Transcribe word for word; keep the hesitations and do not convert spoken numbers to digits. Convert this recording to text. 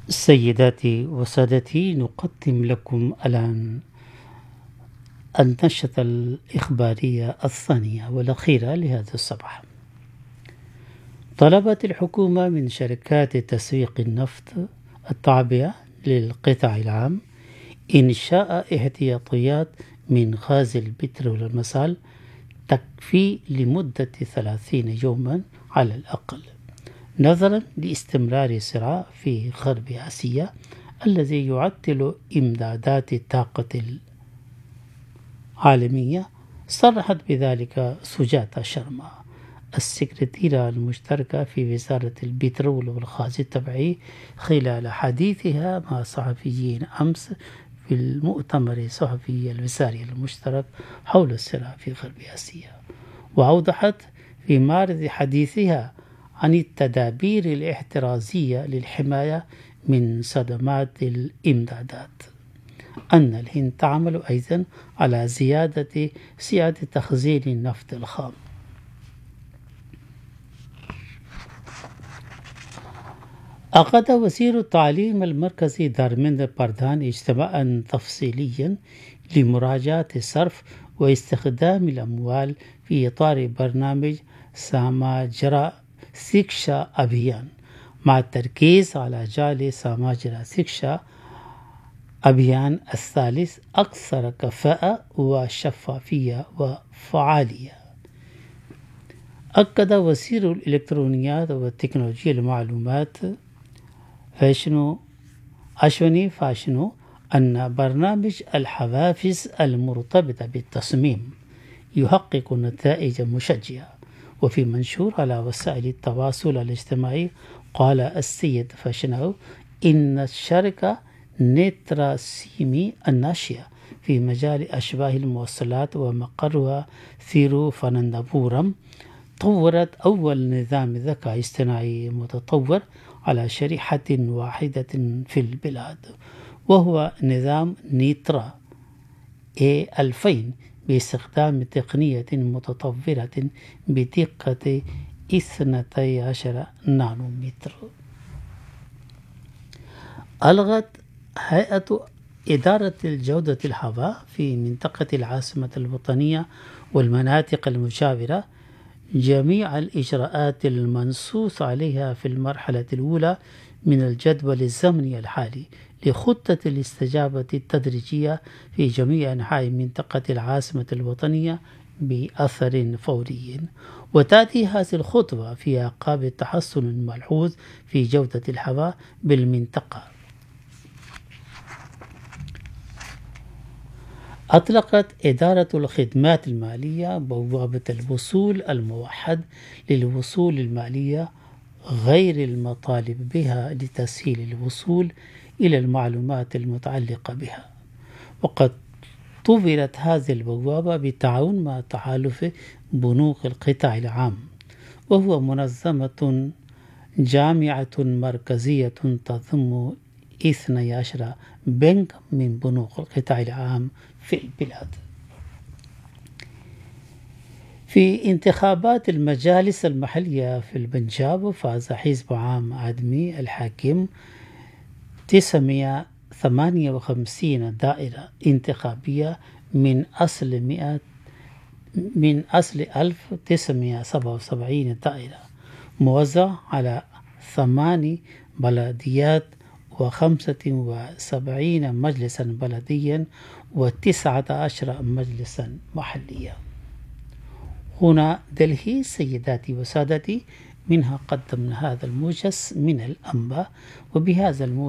سيداتي وسادتي، نقدم لكم الآن النشرة الإخبارية الثانية والأخيرة لهذا الصباح. طلبت الحكومة من شركات تسويق النفط التابعة للقطاع العام إنشاء احتياطيات من غاز البترول المسال تكفي لمدة ثلاثين يوما على الأقل، نظرا لاستمرار الصراع في غرب آسيا الذي يعطل إمدادات الطاقة العالمية. صرحت بذلك سجاتا شرما، السكرتيرة المشتركة في وزارة البترول والغاز الطبيعي، خلال حديثها مع صحفيين أمس في المؤتمر الصحفي الوزاري المشترك حول الصراع في غرب آسيا. وأوضحت في معرض حديثها عن التدابير الاحترازية للحماية من صدمات الإمدادات أن الهند تعمل أيضا على زيادة سعة تخزين النفط الخام. عقد وزير التعليم المركزي دارميندر بردان اجتماعا تفصيليا لمراجعة الصرف واستخدام الأموال في إطار برنامج ساماجرا سيكشا أبيان، مع التركيز على جعل ساماجرا سيكشا أبيان الثالث أكثر كفاءة وشفافية وفعالية. أكد وزير الإلكترونيات وتكنولوجيا المعلومات فاشنو أشوني فاشنو أن برنامج الحوافز المرتبطة بالتصميم يحقق نتائج مشجعة. وفي منشور على وسائل التواصل الاجتماعي، قال السيد فاشنو إن الشركة نترا سيمي الناشئة في مجال أشباه الموصلات ومقرها ثيروفنندبورم طورت أول نظام ذكاء اصطناعي متطور على شريحة واحدة في البلاد، وهو نظام نيترا إيه ألفين باستخدام تقنية متطورة بدقة اثنتي عشر نانومتر. ألغت هيئة إدارة الجودة الهواء في منطقة العاصمة الوطنية والمناطق المجاورة جميع الإجراءات المنصوص عليها في المرحلة الأولى من الجدول الزمني الحالي لخطة الاستجابة التدريجية في جميع أنحاء منطقة العاصمة الوطنية بأثر فوري. وتأتي هذه الخطوة في أعقاب التحسن الملحوظ في جودة الهواء بالمنطقة. أطلقت إدارة الخدمات المالية بوابة الوصول الموحد للوصول المالية غير المطالب بها لتسهيل الوصول إلى المعلومات المتعلقة بها. وقد طورت هذه البوابة بالتعاون مع تحالف بنوك القطاع العام، وهو منظمة جامعة مركزية تضم اثني عشر بنك من بنوك القطاع العام في البلاد. في انتخابات المجالس المحلية في البنجاب، فاز حزب عام عدمي الحاكم تسعمائة وثمانية وخمسين دائرة انتخابية من أصل مئة من أصل ألف وتسعمائة وسبعة وسبعين دائرة، موزع على ثماني بلديات وخمسة وسبعين مجلسا بلديا وتسعة عشر مجلسا محليا. هنا دلهي. سيداتي وسادتي، منها قدمنا هذا الموجز من الأنباء، وبهذا الموجز